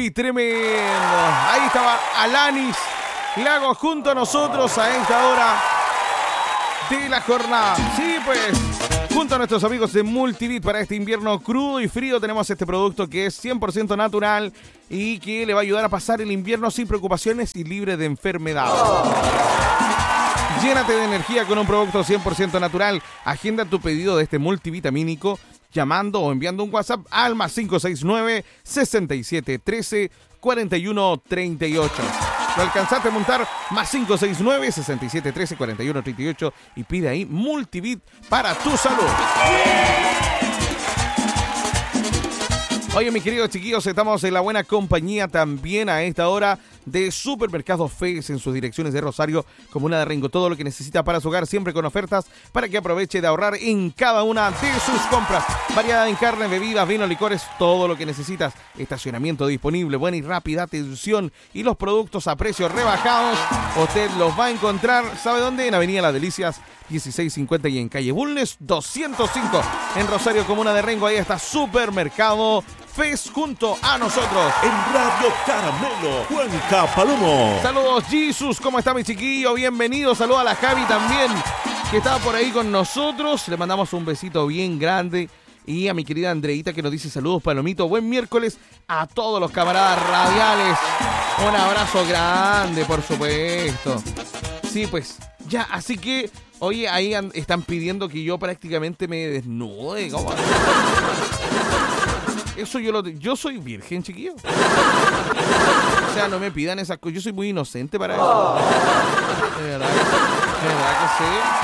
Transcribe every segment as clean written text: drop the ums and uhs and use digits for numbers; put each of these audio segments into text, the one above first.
¡Ay, tremendo! Ahí estaba Alanis Lago junto a nosotros a esta hora de la jornada. Sí, pues, junto a nuestros amigos de Multivit para este invierno crudo y frío tenemos este producto que es 100% natural y que le va a ayudar a pasar el invierno sin preocupaciones y libre de enfermedades. Llénate de energía con un producto 100% natural. Agenda tu pedido de este multivitamínico llamando o enviando un WhatsApp al más 569 67 13 41 38. Lo alcanzaste a montar, más 569 67 13 41 38 y pide ahí Multivit para tu salud. Oye, mis queridos chiquillos, estamos en la buena compañía también a esta hora de Supermercados Fez en sus direcciones de Rosario, Comuna de Rengo. Todo lo que necesita para su hogar, siempre con ofertas para que aproveche de ahorrar en cada una de sus compras. Variedad en carne, bebidas, vino, licores, todo lo que necesitas. Estacionamiento disponible, buena y rápida atención y los productos a precios rebajados. Usted los va a encontrar, ¿sabe dónde? En Avenida Las Delicias 1650 y en calle Bulnes 205 en Rosario, Comuna de Rengo. Ahí está Supermercado Fez junto a nosotros en Radio Caramelo, Cuenca Palomo. Saludos, Jesus, ¿cómo está mi chiquillo? Bienvenido, saludos a la Javi también, que estaba por ahí con nosotros. Le mandamos un besito bien grande. Y a mi querida Andreita que nos dice saludos, Palomito. Buen miércoles a todos los camaradas radiales. Un abrazo grande, por supuesto. Sí, pues, ya, así que, oye, ahí están pidiendo que yo prácticamente me desnude. ¿Cómo? Eso yo soy virgen, chiquillo. O sea, no me pidan esas cosas. Yo soy muy inocente para eso. De verdad que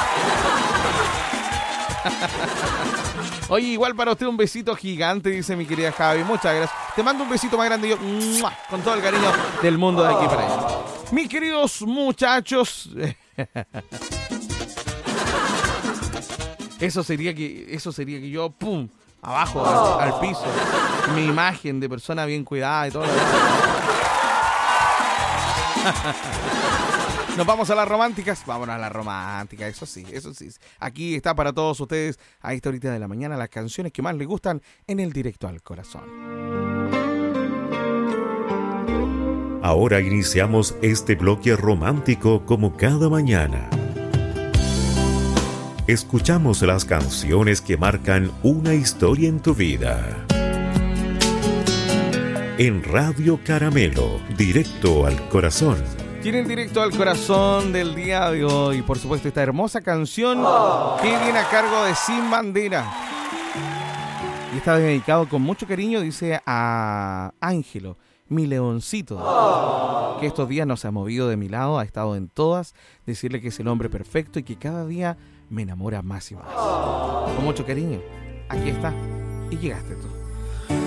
sí. Oye, igual para usted un besito gigante, dice mi querida Javi. Muchas gracias. Te mando un besito más grande yo, ¡mua!, con todo el cariño del mundo de aquí para allá. Mis queridos muchachos. Eso sería que yo, pum, abajo, al piso. Mi imagen de persona bien cuidada y todo lo demás. Nos vamos a las románticas. Vámonos a las románticas, eso sí. Aquí está para todos ustedes a esta horita de la mañana las canciones que más les gustan en el Directo al Corazón. Ahora iniciamos este bloque romántico como cada mañana. Escuchamos las canciones que marcan una historia en tu vida. En Radio Caramelo, Directo al Corazón. Tienen Directo al Corazón del día de hoy, por supuesto, esta hermosa canción que viene a cargo de Sin Bandera. Y está dedicado con mucho cariño, dice, a Ángelo, mi leoncito, que estos días no se ha movido de mi lado, ha estado en todas, decirle que es el hombre perfecto y que cada día me enamora más y más. Con mucho cariño, aquí está, y llegaste tú.